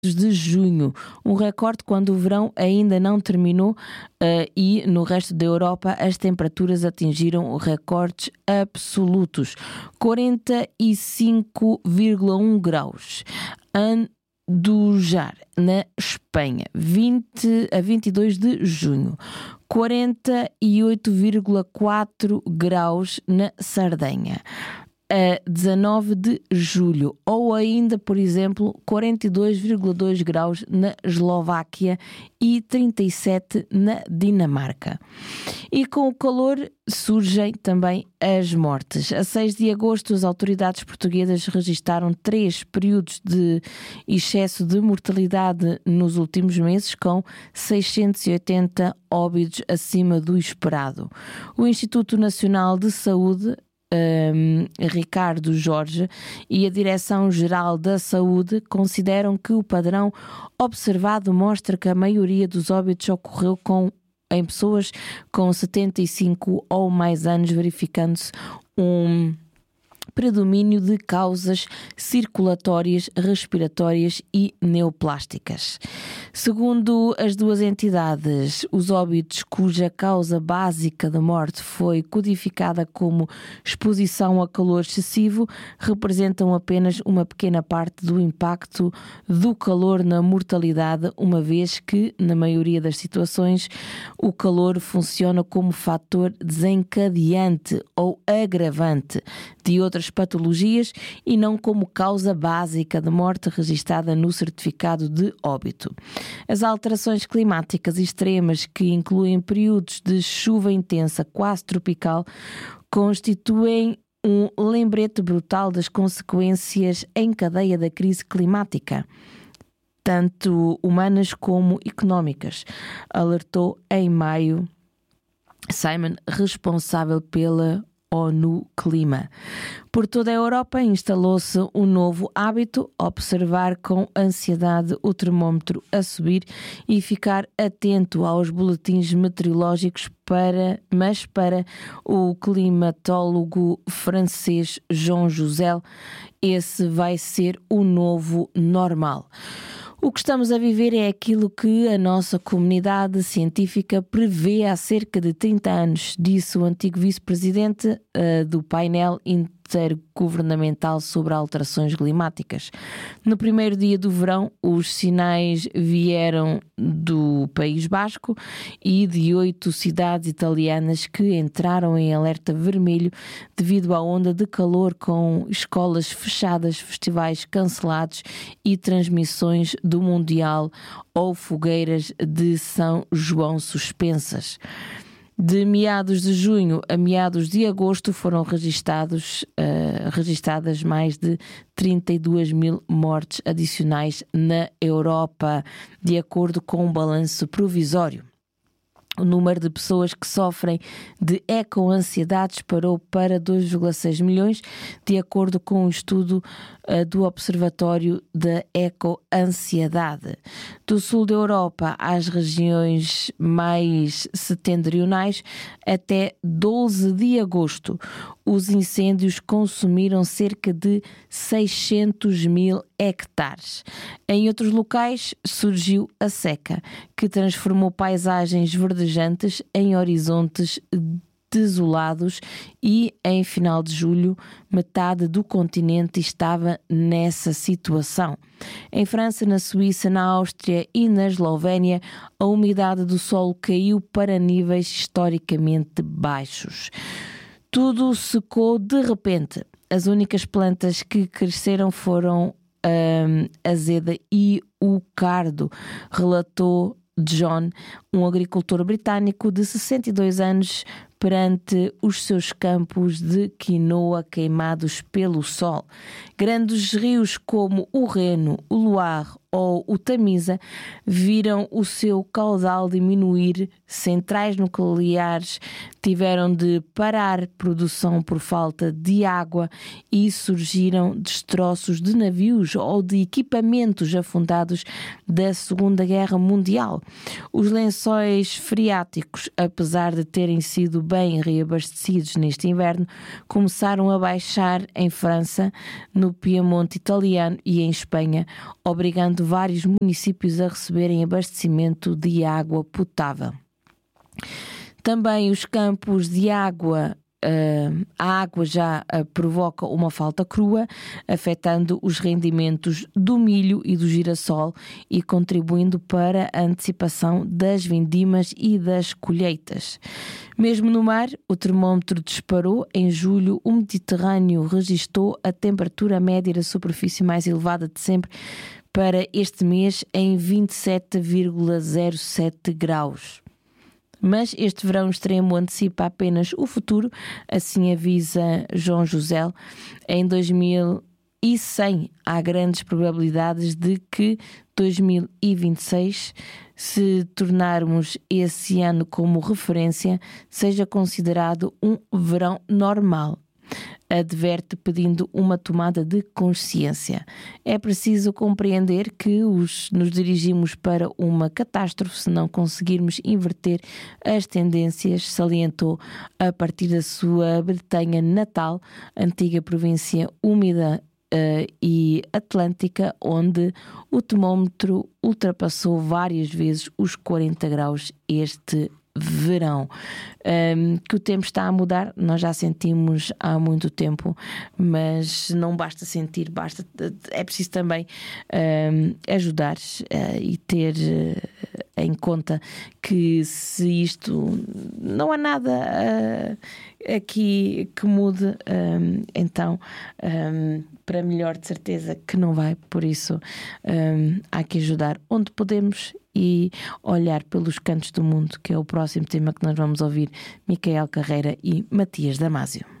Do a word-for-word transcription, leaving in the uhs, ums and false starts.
de junho, um recorde quando o verão ainda não terminou, uh, e no resto da Europa as temperaturas atingiram recordes absolutos, quarenta e cinco vírgula um graus. Andujar, na Espanha, vinte a vinte e dois de junho, quarenta e oito vírgula quatro graus na Sardenha, a dezanove de julho, ou ainda, por exemplo, quarenta e dois vírgula dois graus na Eslováquia e trinta e sete na Dinamarca. E com o calor surgem também as mortes. A seis de agosto, as autoridades portuguesas registaram três períodos de excesso de mortalidade nos últimos meses, com seiscentos e oitenta óbitos acima do esperado. O Instituto Nacional de Saúde, Um, Ricardo Jorge, e a Direção-Geral da Saúde consideram que o padrão observado mostra que a maioria dos óbitos ocorreu com, em pessoas com setenta e cinco ou mais anos, verificando-se um predomínio de causas circulatórias, respiratórias e neoplásticas. Segundo as duas entidades, os óbitos cuja causa básica da morte foi codificada como exposição a calor excessivo representam apenas uma pequena parte do impacto do calor na mortalidade, uma vez que, na maioria das situações, o calor funciona como fator desencadeante ou agravante de outras patologias e não como causa básica de morte registada no certificado de óbito. As alterações climáticas extremas, que incluem períodos de chuva intensa quase tropical, constituem um lembrete brutal das consequências em cadeia da crise climática, tanto humanas como económicas, alertou em maio Simon, responsável pela ONU Clima. Por toda a Europa instalou-se um novo hábito: observar com ansiedade o termómetro a subir e ficar atento aos boletins meteorológicos, para, mas para o climatólogo francês Jean Jouzel, esse vai ser o novo normal. O que estamos a viver é aquilo que a nossa comunidade científica prevê há cerca de trinta anos, disse o antigo vice-presidente uh, do painel intergovernamental sobre alterações climáticas. No primeiro dia do verão, os sinais vieram do País Basco e de oito cidades italianas que entraram em alerta vermelho devido à onda de calor, com escolas fechadas, festivais cancelados e transmissões do Mundial ou fogueiras de São João suspensas. De meados de junho a meados de agosto foram registados, uh, registadas mais de trinta e duas mil mortes adicionais na Europa, de acordo com um balanço provisório. O número de pessoas que sofrem de ecoansiedade disparou para dois vírgula seis milhões, de acordo com um estudo uh, do Observatório da Ecoansiedade. Do sul da Europa às regiões mais setentrionais, até doze de agosto, os incêndios consumiram cerca de seiscentos mil hectares. Em outros locais surgiu a seca, que transformou paisagens verdejantes em horizontes desolados, e em final de julho metade do continente estava nessa situação. Em França, na Suíça, na Áustria e na Eslovénia, a umidade do solo caiu para níveis historicamente baixos. Tudo secou de repente. As únicas plantas que cresceram foram Um, azeda e o cardo, relatou John, um agricultor britânico de sessenta e dois anos, perante os seus campos de quinoa queimados pelo sol. Grandes rios como o Reno, o Loire ou o Tamisa viram o seu caudal diminuir, centrais nucleares tiveram de parar produção por falta de água e surgiram destroços de navios ou de equipamentos afundados da Segunda Guerra Mundial. Os lençóis freáticos, apesar de terem sido bem reabastecidos neste inverno, começaram a baixar em França, no Piemonte italiano e em Espanha, obrigando levando vários municípios a receberem abastecimento de água potável. Também os campos de água, uh, a água já uh, provoca uma falta crua, afetando os rendimentos do milho e do girassol e contribuindo para a antecipação das vindimas e das colheitas. Mesmo no mar, o termómetro disparou. Em julho, o Mediterrâneo registrou a temperatura média da superfície mais elevada de sempre para este mês, em vinte e sete vírgula zero sete graus. Mas este verão extremo antecipa apenas o futuro, assim avisa João José. Em dois mil e cem há grandes probabilidades de que dois mil e vinte e seis, se tornarmos esse ano como referência, seja considerado um verão normal. Adverte, pedindo uma tomada de consciência. É preciso compreender que os, nos dirigimos para uma catástrofe se não conseguirmos inverter as tendências, salientou a partir da sua Bretanha natal, antiga província úmida Uh, e atlântica, onde o termómetro ultrapassou várias vezes os quarenta graus este verão. Um, que o tempo está a mudar, nós já sentimos há muito tempo, mas não basta sentir, basta, é preciso também um, ajudar uh, e ter uh, em conta que se isto não há nada uh, aqui que mude, um, então um, para melhor, de certeza que não vai. Por isso um, há que ajudar onde podemos e olhar pelos cantos do mundo, que é o próximo tema que nós vamos ouvir. Micael Carreira e Matias Damasio.